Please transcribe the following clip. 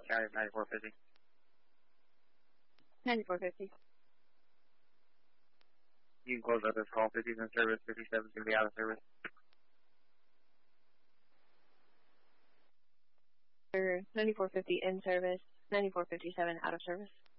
County 9450. 9450. You can close out this call. 50's in service. 57's going to be out of service. 9450 in service. 9457 out of service.